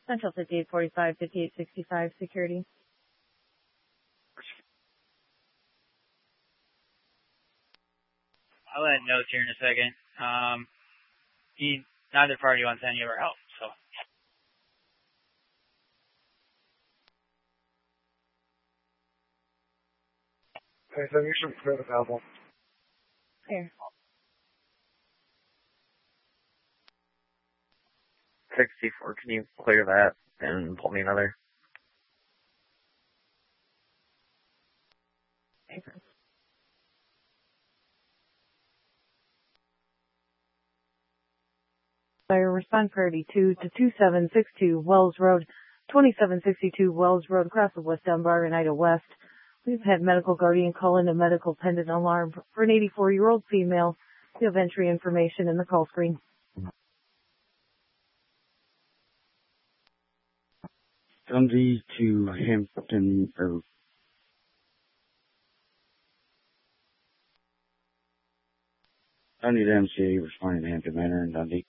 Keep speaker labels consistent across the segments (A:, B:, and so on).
A: Central 5845, 5865, security.
B: I'll add notes here in a second. Neither party wants any of our help, so.
C: Okay, so you should clear the available.
A: Here.
D: 64, can you clear that and pull me another?
A: Fire response priority 2 to 2762 Wells Road, 2762 Wells Road, across the West Dunbar and Ida West. We've had medical guardian call in a medical pendant alarm for an 84-year-old female. We have entry information in the call screen.
E: Dundee to Hampton, or Dundee to MCA responding to Hampton Manor in Dundee.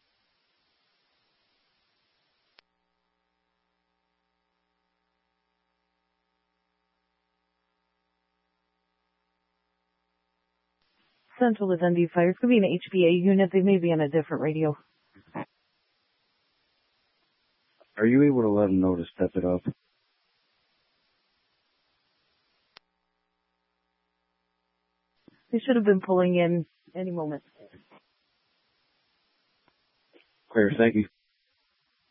A: Central to Dundee Fire. It's going to be an HBA unit. They may be on a different radio.
E: Are you able to let them know to step it up?
A: They should have been pulling in any moment.
E: Clear, thank you.